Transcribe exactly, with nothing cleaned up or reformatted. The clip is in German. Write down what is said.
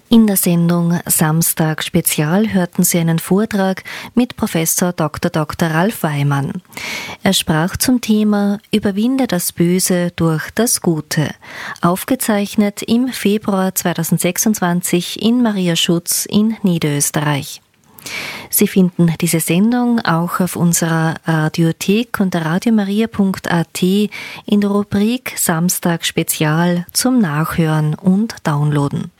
In der Sendung Samstag Spezial hörten Sie einen Vortrag mit Professor Doktor Doktor Ralf Weimann. Er sprach zum Thema Überwinde das Böse durch das Gute, aufgezeichnet im Februar zweitausendsechsundzwanzig in Mariaschutz in Niederösterreich. Sie finden diese Sendung auch auf unserer Radiothek unter radiomaria punkt a t in der Rubrik Samstag Spezial zum Nachhören und Downloaden.